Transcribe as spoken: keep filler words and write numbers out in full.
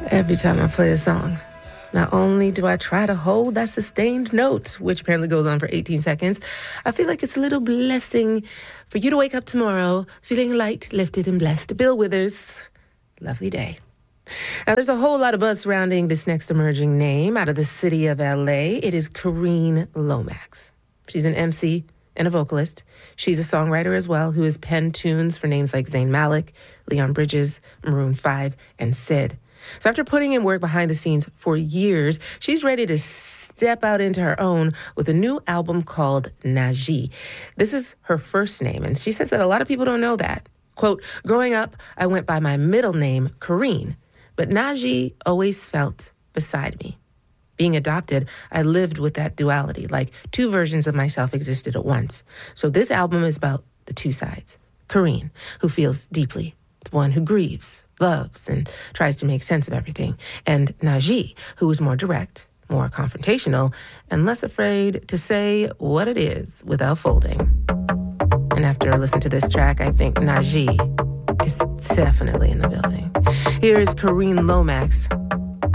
Every time I play a song, not only do I try to hold that sustained note, which apparently goes on for eighteen seconds, I feel like it's a little blessing for you to wake up tomorrow feeling light, lifted, and blessed. Bill Withers, lovely day. Now, there's a whole lot of buzz surrounding this next emerging name out of the city of L A. It is Karine Lomax. She's an M C and a vocalist. She's a songwriter as well who has penned tunes for names like Zayn Malik, Leon Bridges, Maroon five, and Syd. So after putting in work behind the scenes for years, she's ready to step out into her own with a new album called Najee. This is her first name, and she says that a lot of people don't know that. Quote, growing up, I went by my middle name, Karine, but Najee always felt beside me. Being adopted, I lived with that duality, like two versions of myself existed at once. So this album is about the two sides. Karine, who feels deeply, the one who grieves, loves, and tries to make sense of everything. And Najee, who is more direct, more confrontational, and less afraid to say what it is without folding. And after listening to this track, I think Najee is definitely in the building. Here is Karine Lomax